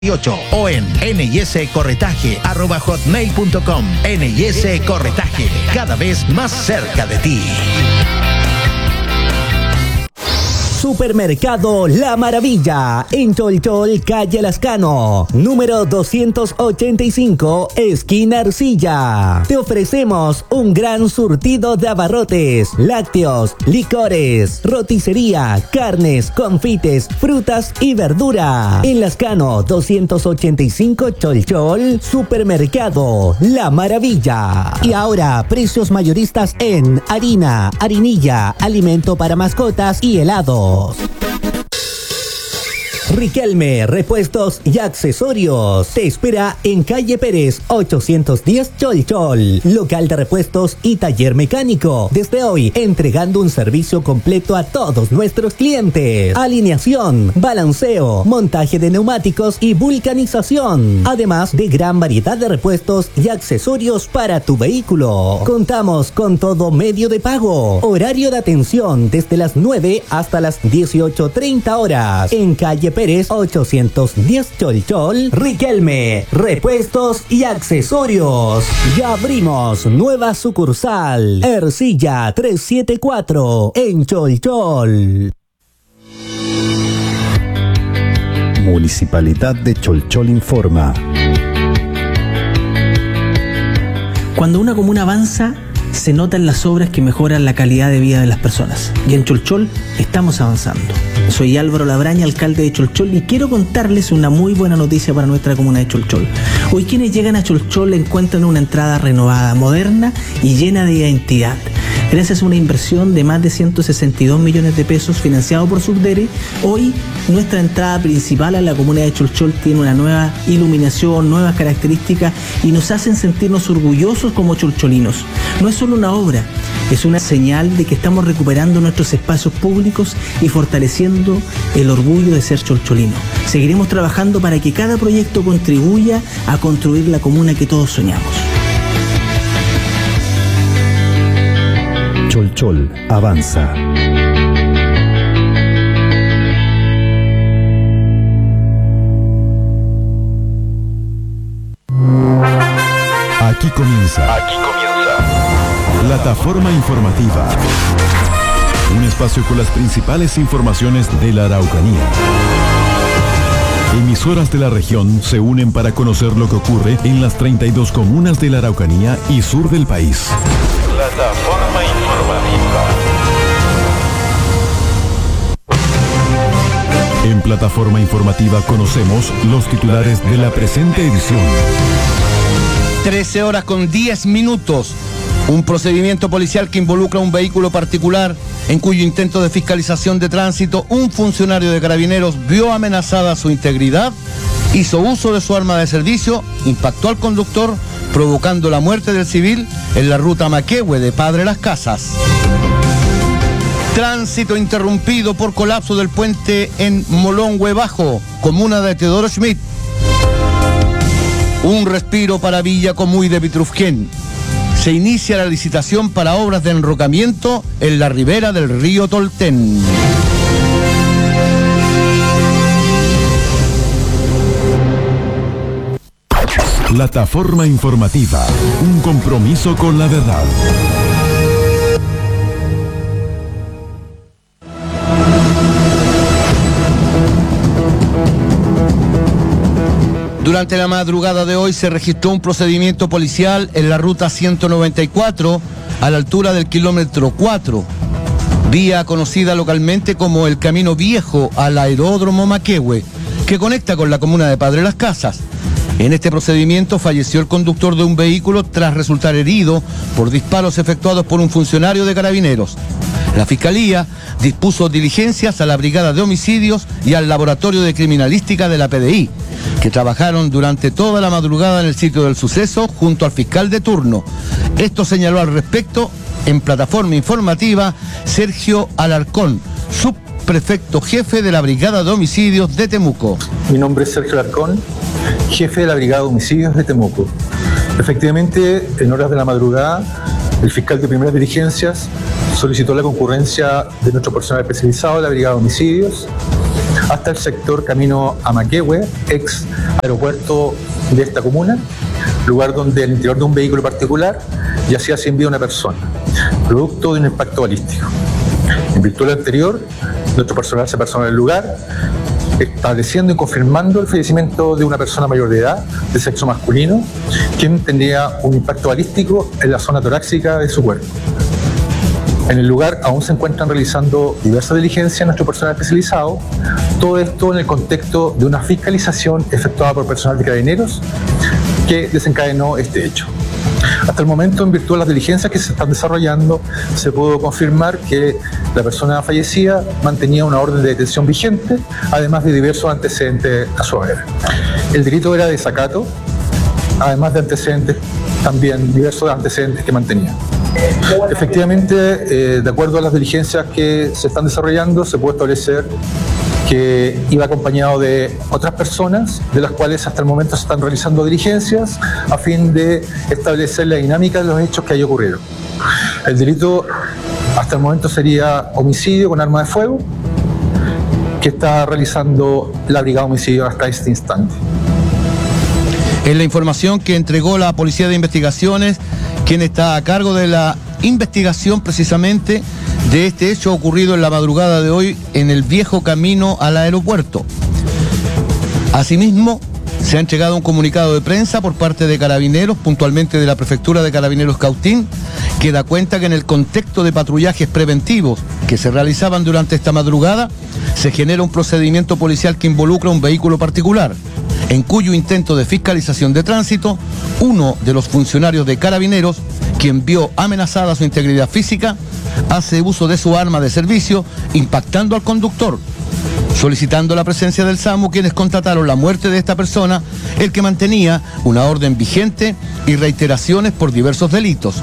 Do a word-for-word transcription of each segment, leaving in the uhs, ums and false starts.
o en niscorretaje arroba hotmail punto com. N y S Corretaje, cada vez más cerca de ti. Supermercado La Maravilla, en Cholchol, calle Lascano, número doscientos ochenta y cinco, esquina Arcilla. Te ofrecemos un gran surtido de abarrotes, lácteos, licores, roticería, carnes, confites, frutas y verdura. En Lascano, doscientos ochenta y cinco, Cholchol, Supermercado La Maravilla. Y ahora, precios mayoristas en harina, harinilla, alimento para mascotas y helado. Riquelme, repuestos y accesorios. Te espera en calle Pérez ochocientos diez Cholchol. Local de repuestos y taller mecánico. Desde hoy, entregando un servicio completo a todos nuestros clientes. Alineación, balanceo, montaje de neumáticos y vulcanización. Además de gran variedad de repuestos y accesorios para tu vehículo. Contamos con todo medio de pago. Horario de atención desde las nueve hasta las dieciocho treinta horas. En calle Pérez Pérez ochocientos diez Cholchol, Riquelme, repuestos y accesorios. Ya abrimos nueva sucursal, Ercilla trescientos setenta y cuatro, en Cholchol. Municipalidad de Cholchol informa. Cuando una comuna avanza, se nota en las obras que mejoran la calidad de vida de las personas. Y en Cholchol estamos avanzando. Soy Álvaro Labraña, alcalde de Cholchol, y quiero contarles una muy buena noticia para nuestra comuna de Cholchol. Hoy quienes llegan a Cholchol encuentran una entrada renovada, moderna y llena de identidad. Gracias a una inversión de más de ciento sesenta y dos millones de pesos financiado por Subdere, hoy nuestra entrada principal a la comuna de Cholchol tiene una nueva iluminación, nuevas características y nos hacen sentirnos orgullosos como cholcholinos. No es solo una obra, es una señal de que estamos recuperando nuestros espacios públicos y fortaleciendo el orgullo de ser cholcholino. Seguiremos trabajando para que cada proyecto contribuya a construir la comuna que todos soñamos. Cholchol avanza. Aquí comienza. Aquí comienza. Plataforma informativa. Un espacio con las principales informaciones de la Araucanía. Emisoras de la región se unen para conocer lo que ocurre en las treinta y dos comunas de la Araucanía y sur del país. Plataforma informativa. En Plataforma informativa conocemos los titulares de la presente edición. trece horas con diez minutos. Un procedimiento policial que involucra un vehículo particular en cuyo intento de fiscalización de tránsito un funcionario de Carabineros vio amenazada su integridad, hizo uso de su arma de servicio, impactó al conductor, provocando la muerte del civil en la ruta Maquehue de Padre Las Casas. Tránsito interrumpido por colapso del puente en Molongüe Bajo, comuna de Teodoro Schmidt. Un respiro para Villa Comuy de Pitrufquén. Se inicia la licitación para obras de enrocamiento en la ribera del río Tolten. Plataforma informativa, un compromiso con la verdad. Durante la madrugada de hoy se registró un procedimiento policial en la ruta ciento noventa y cuatro a la altura del kilómetro cuatro, vía conocida localmente como el Camino Viejo al Aeródromo Maquehue, que conecta con la comuna de Padre Las Casas. En este procedimiento falleció el conductor de un vehículo tras resultar herido por disparos efectuados por un funcionario de Carabineros. La Fiscalía dispuso diligencias a la Brigada de Homicidios y al Laboratorio de Criminalística de la P D I, que trabajaron durante toda la madrugada en el sitio del suceso junto al fiscal de turno. Esto señaló al respecto en Plataforma informativa Sergio Alarcón, subprefecto jefe de la Brigada de Homicidios de Temuco. Mi nombre es Sergio Alarcón, jefe de la Brigada de Homicidios de Temuco. Efectivamente, en horas de la madrugada, el fiscal de primeras diligencias solicitó la concurrencia de nuestro personal especializado de la Brigada de Homicidios hasta el sector camino a Maquehue, ex aeropuerto de esta comuna, lugar donde al interior de un vehículo particular yacía sin vida una persona, producto de un impacto balístico. En virtud del anterior, nuestro personal se personó en el lugar, estableciendo y confirmando el fallecimiento de una persona mayor de edad, de sexo masculino, quien tendría un impacto balístico en la zona torácica de su cuerpo. En el lugar aún se encuentran realizando diversas diligencias nuestro personal especializado, todo esto en el contexto de una fiscalización efectuada por personal de Carabineros que desencadenó este hecho. Hasta el momento, en virtud de las diligencias que se están desarrollando, se pudo confirmar que la persona fallecida mantenía una orden de detención vigente, además de diversos antecedentes a su haber. El delito era desacato, además de antecedentes, también diversos antecedentes que mantenía. Efectivamente, eh, de acuerdo a las diligencias que se están desarrollando, se puede establecer que iba acompañado de otras personas, de las cuales hasta el momento se están realizando diligencias a fin de establecer la dinámica de los hechos que ahí ocurrieron. El delito hasta el momento sería homicidio con arma de fuego, que está realizando la Brigada de Homicidio hasta este instante. Es la información que entregó la Policía de Investigaciones, quien está a cargo de la investigación precisamente de este hecho ocurrido en la madrugada de hoy en el viejo camino al aeropuerto. Asimismo, se ha entregado un comunicado de prensa por parte de Carabineros, puntualmente de la Prefectura de Carabineros Cautín, que da cuenta que en el contexto de patrullajes preventivos que se realizaban durante esta madrugada, se genera un procedimiento policial que involucra un vehículo particular, en cuyo intento de fiscalización de tránsito, uno de los funcionarios de Carabineros, quien vio amenazada su integridad física, hace uso de su arma de servicio, impactando al conductor, solicitando la presencia del SAMU, quienes constataron la muerte de esta persona, el que mantenía una orden vigente y reiteraciones por diversos delitos.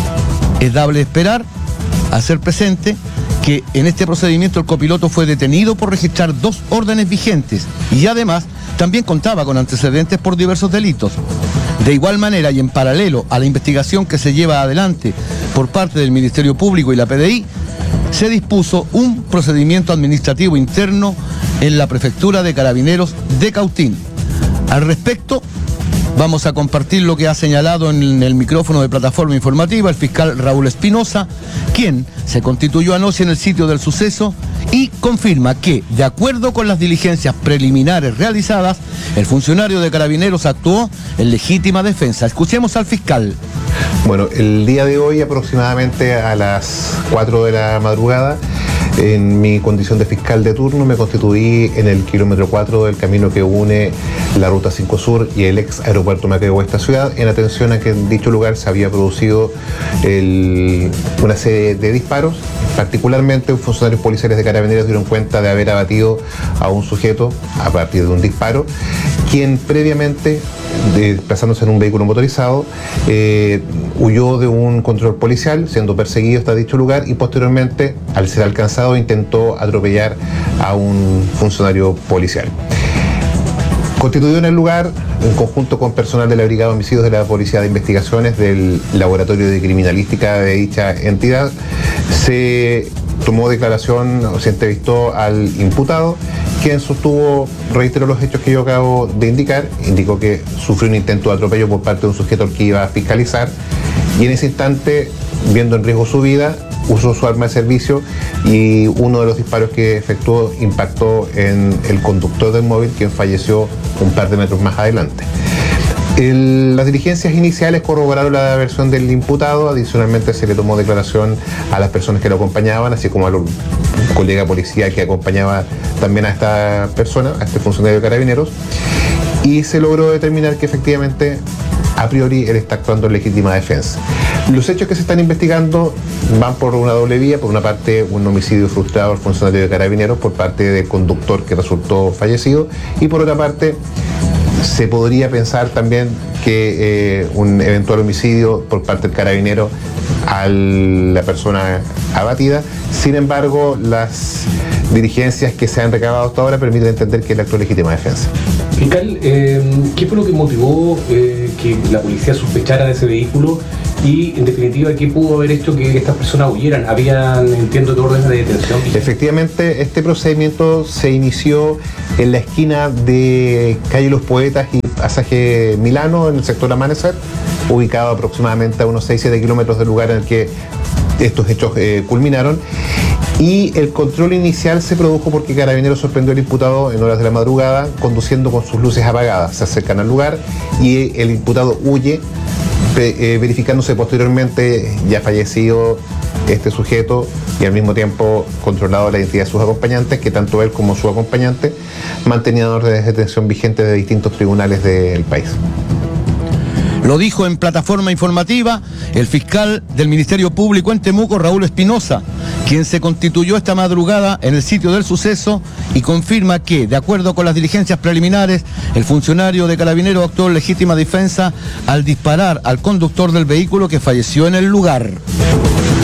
Es dable esperar, hacer presente, que en este procedimiento el copiloto fue detenido por registrar dos órdenes vigentes y además también contaba con antecedentes por diversos delitos. De igual manera y en paralelo a la investigación que se lleva adelante por parte del Ministerio Público y la P D I, se dispuso un procedimiento administrativo interno en la Prefectura de Carabineros de Cautín. Al respecto, vamos a compartir lo que ha señalado en el micrófono de Plataforma Informativa el fiscal Raúl Espinosa, quien se constituyó anoche en el sitio del suceso y confirma que, de acuerdo con las diligencias preliminares realizadas, el funcionario de Carabineros actuó en legítima defensa. Escuchemos al fiscal. Bueno, el día de hoy, aproximadamente a las cuatro de la madrugada, en mi condición de fiscal de turno, me constituí en el kilómetro cuatro del camino que une la Ruta cinco Sur y el ex aeropuerto Maquehue de esta ciudad, en atención a que en dicho lugar se había producido el, una serie de disparos. Particularmente, funcionarios policiales de Carabineros dieron cuenta de haber abatido a un sujeto a partir de un disparo, quien previamente, desplazándose en un vehículo motorizado, eh, huyó de un control policial, siendo perseguido hasta dicho lugar, y posteriormente, al ser alcanzado, intentó atropellar a un funcionario policial. Constituido en el lugar, en conjunto con personal de la Brigada de Homicidios de la Policía de Investigaciones del Laboratorio de Criminalística de dicha entidad, se tomó declaración, o se entrevistó al imputado, quien sostuvo, reiteró los hechos que yo acabo de indicar, indicó que sufrió un intento de atropello por parte de un sujeto al que iba a fiscalizar, y en ese instante, viendo en riesgo su vida, usó su arma de servicio y uno de los disparos que efectuó impactó en el conductor del móvil, quien falleció un par de metros más adelante. El, las diligencias iniciales corroboraron la versión del imputado. Adicionalmente se le tomó declaración a las personas que lo acompañaban, así como al colega policía que acompañaba también a esta persona, a este funcionario de Carabineros, y se logró determinar que efectivamente a priori él está actuando en legítima defensa. Los hechos que se están investigando van por una doble vía. Por una parte, un homicidio frustrado al funcionario de Carabineros por parte del conductor que resultó fallecido, y por otra parte se podría pensar también que eh, un eventual homicidio por parte del carabinero a la persona abatida. Sin embargo, las diligencias que se han recabado hasta ahora permiten entender que él actuó en legítima defensa. Fiscal, eh, ¿qué fue lo que motivó eh, que la policía sospechara de ese vehículo y en definitiva qué pudo haber hecho que estas personas huyeran. Habían, entiendo, de órdenes de detención. Efectivamente, este procedimiento se inició en la esquina de calle Los Poetas y pasaje Milano, en el sector Amanecer, ubicado aproximadamente a unos seis a siete kilómetros del lugar en el que estos hechos eh, culminaron. Y el control inicial se produjo porque Carabineros sorprendió al imputado en horas de la madrugada conduciendo con sus luces apagadas. Se acercan al lugar y el imputado huye, eh, verificándose posteriormente ya fallecido este sujeto y al mismo tiempo controlado la identidad de sus acompañantes, que tanto él como su acompañante mantenían órdenes de detención vigentes de distintos tribunales del país. Lo dijo en plataforma informativa el fiscal del Ministerio Público en Temuco, Raúl Espinosa, quien se constituyó esta madrugada en el sitio del suceso y confirma que, de acuerdo con las diligencias preliminares, el funcionario de Carabineros actuó en legítima defensa al disparar al conductor del vehículo que falleció en el lugar.